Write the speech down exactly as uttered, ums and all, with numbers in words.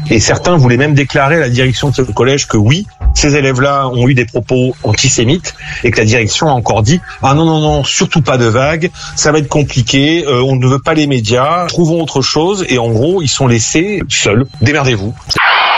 Et certains voulaient même déclarer à la direction de ce collège que oui, ces élèves-là ont eu des propos antisémites et que la direction a encore dit « Ah non, non, non, surtout pas de vagues, ça va être compliqué, euh, on ne veut pas les médias, trouvons autre chose » et en gros, ils sont laissés seuls. Démerdez-vous.